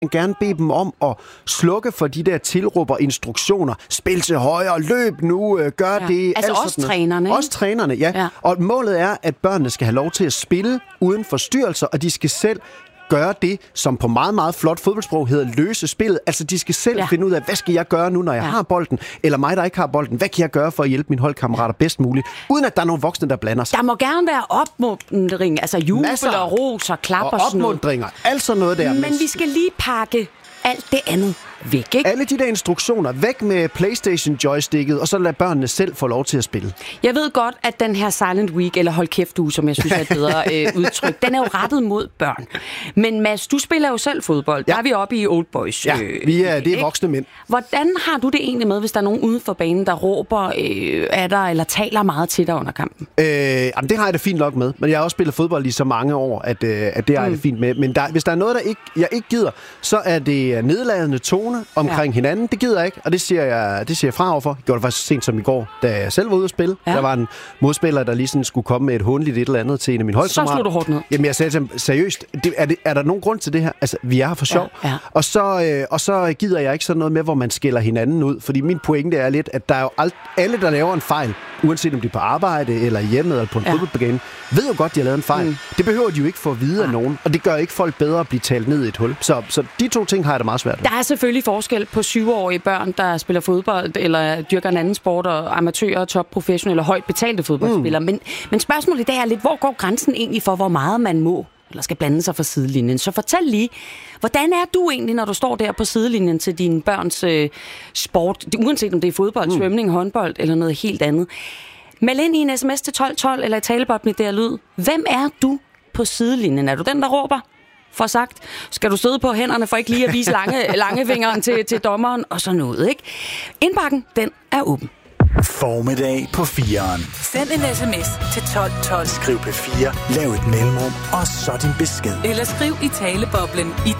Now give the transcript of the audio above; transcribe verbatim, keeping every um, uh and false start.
gerne bede dem om at slukke for de der tilråber instruktioner. Spil til højre, løb nu, gør ja. det. Altså også trænerne, ikke? Også trænerne, ja. ja. Og målet er, at børnene skal have lov til at spille uden forstyrrelser, og de skal selv gøre det, som på meget, meget flot fodboldsprog hedder løse spillet. Altså, de skal selv ja. finde ud af, hvad skal jeg gøre nu, når jeg ja. har bolden, eller mig, der ikke har bolden. Hvad kan jeg gøre for at hjælpe mine holdkammerater bedst muligt, uden at der er nogle voksne, der blander sig? Der må gerne være opmuntring, altså jubel og ros og klap og, og sådan noget. Opmuntringer, altså noget der. Men vi skal lige pakke alt det andet væk, ikke? Alle de der instruktioner, væk med PlayStation-joysticket, og så lad børnene selv få lov til at spille. Jeg ved godt, at den her Silent Week, eller hold kæft uge, som jeg synes er et bedre øh, udtryk, den er jo rettet mod børn. Men Mads, du spiller jo selv fodbold. Ja. Der er vi oppe i Old Boys. Ja, vi er, det er voksne mænd. Hvordan har du det egentlig med, hvis der er nogen ude for banen, der råber øh, af dig, eller taler meget til dig under kampen? Øh, jamen, det har jeg det fint nok med. Men jeg har også spillet fodbold i så mange år, at, øh, at det har mm. jeg det fint med. Men der, hvis der er noget, der ikke, jeg ikke gider, så er det nedladende tone omkring ja. hinanden. Det gider jeg ikke, og det siger jeg, det siger jeg fra overfor. Jeg gjorde det faktisk sent som i går, da jeg selv var ude at spille. Ja. Der var en modspiller, der lige sådan skulle komme med et hånligt et eller andet til en af mine holdkammerater. Så slog du hårdt ned. Jamen, jeg sagde til ham, seriøst, det, er, det, er der nogen grund til det her? Altså, vi er her for sjov. Ja. Ja. Og, så, øh, og så gider jeg ikke sådan noget med, hvor man skælder hinanden ud. Fordi min pointe er lidt, at der er jo alt, alle, der laver en fejl, uanset om de er på arbejde eller hjemme eller på en ja. fodboldbane, ved jo godt, de har lavet en fejl. Mm. Det behøver de jo ikke få at vide af nogen, og det gør ikke folk bedre at blive talt ned i et hul. Så, så de to ting har jeg det meget svært med. Der er selvfølgelig forskel på syvårige børn, der spiller fodbold eller dyrker en anden sport, og amatører, topprofessionelle eller højt betalte fodboldspillere. Mm. Men, men spørgsmålet i dag er lidt, hvor går grænsen egentlig for, hvor meget man må eller skal blande sig fra sidelinjen? Så fortæl lige, hvordan er du egentlig, når du står der på sidelinjen til dine børns øh, sport, uanset om det er fodbold, mm. svømning, håndbold eller noget helt andet? Meld ind i en sms til tolv tolv eller i taleboblen i der lyd. Hvem er du på sidelinjen? Er du den, der råber? For sagt, skal du sidde på hænderne for ikke lige at vise lange, langefingeren til, til dommeren og sådan noget, ikke? Indbakken, den er åben. Formiddag på fireren. Send en sms til tolv tolv. Skriv P fire, lav et mellemrum, og så din besked. Eller skriv i taleboblen i